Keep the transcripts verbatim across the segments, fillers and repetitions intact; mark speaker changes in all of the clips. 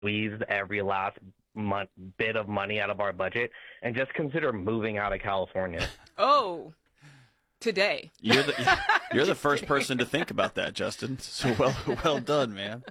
Speaker 1: squeeze every last month bit of money out of our budget and just consider moving out of California.
Speaker 2: Oh, today.
Speaker 3: You're the you're the
Speaker 2: Just
Speaker 3: first
Speaker 2: kidding.
Speaker 3: person to think about that, Justin. So well well done, man.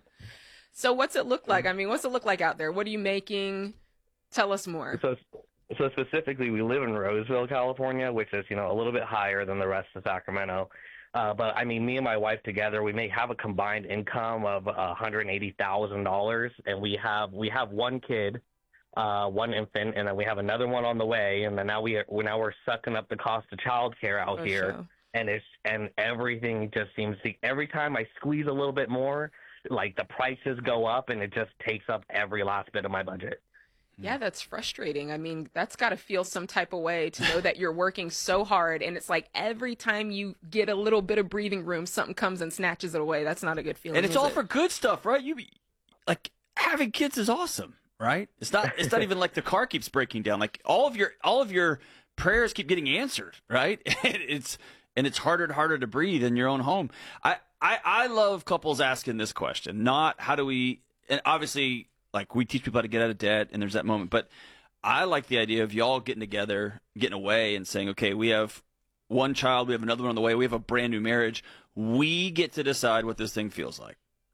Speaker 2: So what's it look like? I mean, what's it look like out there? What are you making? Tell us more.
Speaker 1: So, so specifically, we live in Roseville, California, which is, you know, a little bit higher than the rest of Sacramento. Uh, but I mean, me and my wife together, we may have a combined income of one hundred eighty thousand dollars, and we have we have one kid, uh, one infant, and then we have another one on the way, and then now we are, we now we're sucking up the cost of childcare out
Speaker 2: For
Speaker 1: here,
Speaker 2: sure.
Speaker 1: and it's and everything just seems to every time I squeeze a little bit more, like the prices go up, and it just takes up every last bit of my budget.
Speaker 2: Yeah, that's frustrating. I mean, that's got to feel some type of way to know that you're working so hard and it's like every time you get a little bit of breathing room, something comes and snatches it away. That's not a good feeling.
Speaker 3: And it's
Speaker 2: is
Speaker 3: all
Speaker 2: it?
Speaker 3: for good stuff, right? You like having kids is awesome, right? It's not it's not even like the car keeps breaking down. Like all of your all of your prayers keep getting answered, right? And it's and it's harder and harder to breathe in your own home. I I, I love couples asking this question, not how do we and obviously like we teach people how to get out of debt and there's that moment, but I like the idea of y'all getting together, getting away and saying, okay, we have one child, we have another one on the way, we have a brand new marriage. We get to decide what this thing feels like.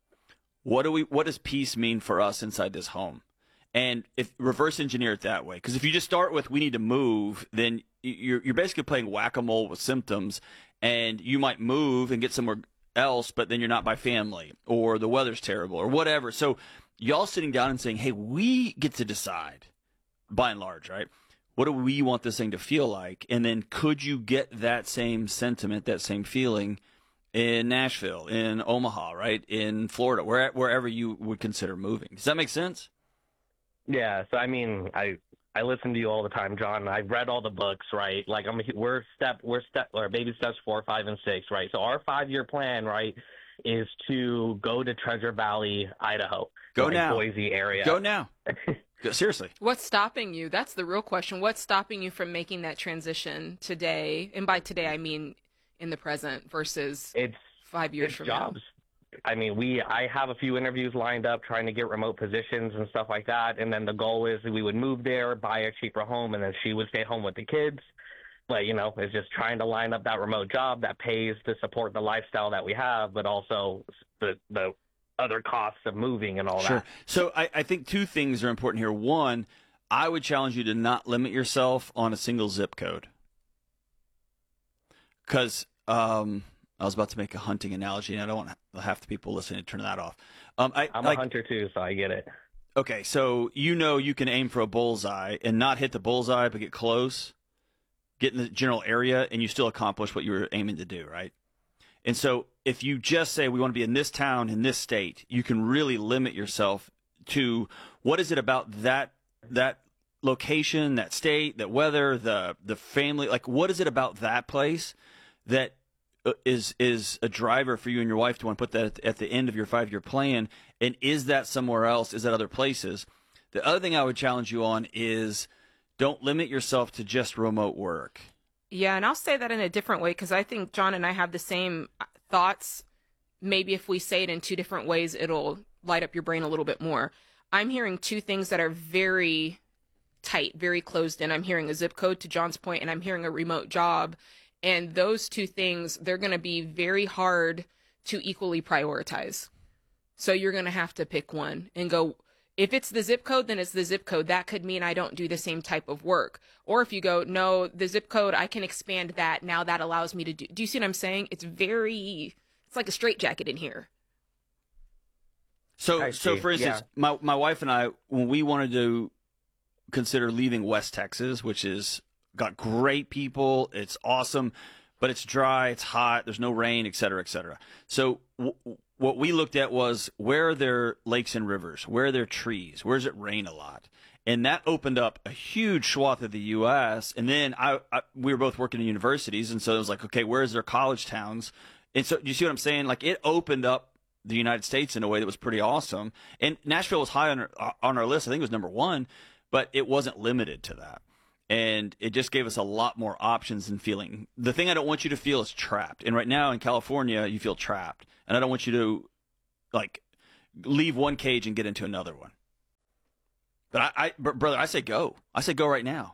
Speaker 3: What do we? What does peace mean for us inside this home? And if reverse engineer it that way, because if you just start with we need to move, then you're you're basically playing whack-a-mole with symptoms, and you might move and get somewhere else, but then you're not by family, or the weather's terrible, or whatever. So y'all sitting down and saying, hey, we get to decide, by and large, right? What do we want this thing to feel like? And then could you get that same sentiment, that same feeling in Nashville, in Omaha, right? In Florida, where, wherever you would consider moving. Does that make sense?
Speaker 1: Yeah, so I mean, I I listen to you all the time, John. I've read all the books, right? Like I'm we're step we're step or baby steps four, five, and six, right? So our five year plan, right, is to go to Treasure Valley, Idaho,
Speaker 3: Go
Speaker 1: like
Speaker 3: now,
Speaker 1: Boise area.
Speaker 3: Go now. Go, seriously.
Speaker 2: What's stopping you? That's the real question. What's stopping you from making that transition today? And by today, I mean in the present versus
Speaker 1: It's
Speaker 2: five years
Speaker 1: it's
Speaker 2: from
Speaker 1: jobs. I mean, we I have a few interviews lined up trying to get remote positions and stuff like that. And then the goal is we would move there, buy a cheaper home, and then she would stay home with the kids. But, you know, it's just trying to line up that remote job that pays to support the lifestyle that we have, but also the the other costs of moving and all
Speaker 3: Sure.
Speaker 1: that.
Speaker 3: So I, I think two things are important here. One, I would challenge you to not limit yourself on a single zip code. Because um, I was about to make a hunting analogy, and I don't want half the people listening to turn that off. Um, I,
Speaker 1: I'm
Speaker 3: like,
Speaker 1: a hunter too, so I get it.
Speaker 3: Okay, so you know you can aim for a bullseye and not hit the bullseye, but get close, get in the general area, and you still accomplish what you were aiming to do, right? And so if you just say we want to be in this town, in this state, you can really limit yourself to what is it about that that location, that state, that weather, the the family, like what is it about that place that is is a driver for you and your wife to want to put that at, at the end of your five-year plan, and is that somewhere else? Is that other places? The other thing I would challenge you on is don't limit yourself to just remote work.
Speaker 2: Yeah, and I'll say that in a different way because I think John and I have the same thoughts. Maybe if we say it in two different ways, it'll light up your brain a little bit more. I'm hearing two things that are very tight, very closed in. I'm hearing a zip code to John's point, and I'm hearing a remote job. And those two things, they're going to be very hard to equally prioritize. So you're going to have to pick one and go, if it's the zip code, then it's the zip code. That could mean I don't do the same type of work. Or if you go, no, the zip code, I can expand that. Now that allows me to do. Do you see what I'm saying? It's very, it's like a straitjacket in here.
Speaker 3: So,
Speaker 1: I
Speaker 3: so
Speaker 1: see.
Speaker 3: for instance,
Speaker 1: Yeah.
Speaker 3: my my wife and I, when we wanted to consider leaving West Texas, which is got great people, it's awesome, but it's dry, it's hot, there's no rain, et cetera, et cetera. So w- what we looked at was where are there lakes and rivers, where are there trees, where does it rain a lot, and that opened up a huge swath of the U S. And then I, I we were both working in universities, and so it was like, okay, where is there college towns? And so you see what I'm saying? Like it opened up the United States in a way that was pretty awesome. And Nashville was high on our, on our list. I think it was number one, but it wasn't limited to that. And it just gave us a lot more options and feeling. The thing I don't want you to feel is trapped. And right now in California, you feel trapped. And I don't want you to like leave one cage and get into another one. But I, I br- brother, I say go. I say go right now.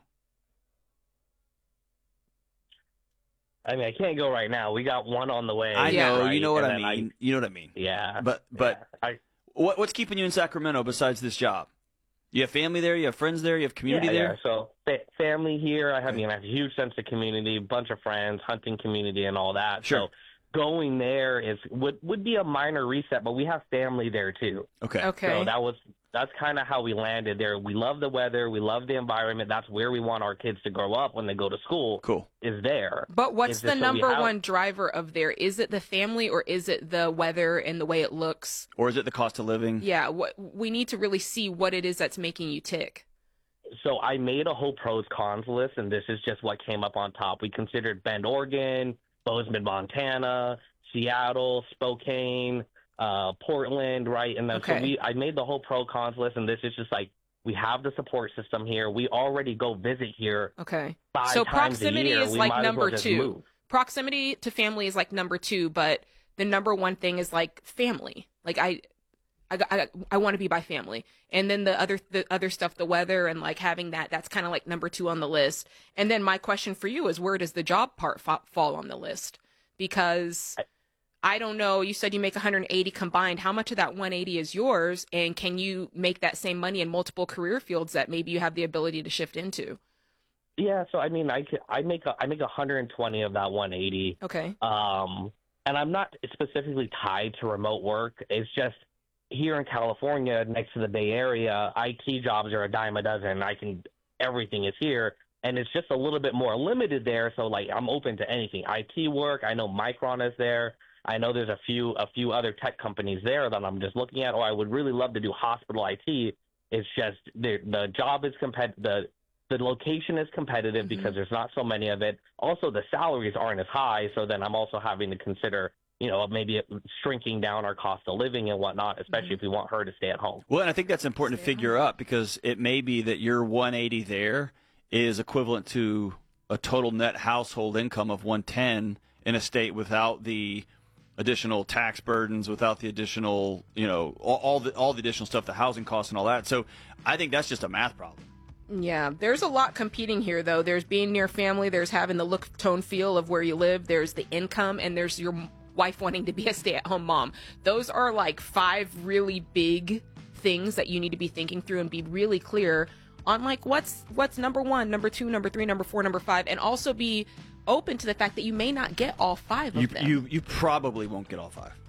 Speaker 1: I mean, I can't go right now. We got one on the way.
Speaker 3: I
Speaker 2: Yeah.
Speaker 3: know,
Speaker 1: right?
Speaker 3: you know what
Speaker 1: And
Speaker 3: I
Speaker 1: then
Speaker 3: mean. You know what I mean.
Speaker 1: Yeah.
Speaker 3: But but
Speaker 1: yeah. I,
Speaker 3: what what's keeping you in Sacramento besides this job? You have family there. You have friends there. You have community
Speaker 1: yeah,
Speaker 3: there.
Speaker 1: Yeah. So fa- family here. I have,
Speaker 3: Okay.
Speaker 1: you know, I have a huge sense of community, bunch of friends, hunting community, and all that.
Speaker 3: Sure.
Speaker 1: So going there is would would be a minor reset, but we have family there too.
Speaker 3: Okay.
Speaker 2: Okay.
Speaker 1: So that was that's kind of how we landed there. We love the weather. We love the environment. That's where we want our kids to grow up when they go to school.
Speaker 3: Cool.
Speaker 1: Is there?
Speaker 2: But what's
Speaker 1: It's
Speaker 2: the
Speaker 1: just so we
Speaker 2: number
Speaker 1: have-
Speaker 2: one driver of there? Is it the family or is it the weather and the way it looks?
Speaker 3: Or is it the cost of living?
Speaker 2: Yeah, what we need to really see what it is that's making you tick.
Speaker 1: So I made a whole pros cons list, and this is just what came up on top. We considered Bend, Oregon, Bozeman, Montana, Seattle, Spokane, uh, Portland, right? And then
Speaker 2: Okay.
Speaker 1: so we, I made the whole pro cons list, and this is just like we have the support system here. We already go visit here
Speaker 2: Okay.
Speaker 1: five
Speaker 2: So
Speaker 1: times
Speaker 2: proximity
Speaker 1: a year.
Speaker 2: is
Speaker 1: We
Speaker 2: like
Speaker 1: might as well
Speaker 2: number
Speaker 1: just
Speaker 2: two.
Speaker 1: move.
Speaker 2: Proximity to family is like number two, but the number one thing is like family. Like I, I, I, I want to be by family, and then the other the other stuff, the weather and like having that, that's kind of like number two on the list. And then my question for you is, where does the job part fa- fall on the list? Because I don't know. You said you make one hundred eighty combined. How much of that one hundred eighty is yours, and can you make that same money in multiple career fields that maybe you have the ability to shift into?
Speaker 1: Yeah, so I mean, I could, I make a, I make one hundred twenty of that one hundred eighty.
Speaker 2: Okay.
Speaker 1: Um, and I'm not specifically tied to remote work. It's just here in California, next to the Bay Area, I T jobs are a dime a dozen. I can, everything is here, and it's just a little bit more limited there. So like, I'm open to anything. I T work. I know Micron is there. I know there's a few, a few other tech companies there that I'm just looking at. Or I would really love to do hospital I T. It's just the the job is competitive. The The location is competitive
Speaker 2: Mhm.
Speaker 1: because there's not so many of it. Also, the salaries aren't as high, so then I'm also having to consider, you know, maybe shrinking down our cost of living and whatnot, especially
Speaker 2: Mhm.
Speaker 1: if we want her to stay at home.
Speaker 3: Well, and I think that's important to
Speaker 2: Stay at
Speaker 3: figure out because it may be that your one hundred eighty there is equivalent to a total net household income of one hundred ten in a state without the additional tax burdens, without the additional, you know, all, all the all the additional stuff, the housing costs and all that. So I think that's just a math problem.
Speaker 2: Yeah, there's a lot competing here, though. There's being near family, there's having the look, tone, feel of where you live, there's the income, and there's your wife wanting to be a stay-at-home mom. Those are like five really big things that you need to be thinking through and be really clear on, like, what's what's number one, number two, number three, number four, number five, and also be open to the fact that you may not get all five of
Speaker 3: You
Speaker 2: them.
Speaker 3: you you probably won't get all five.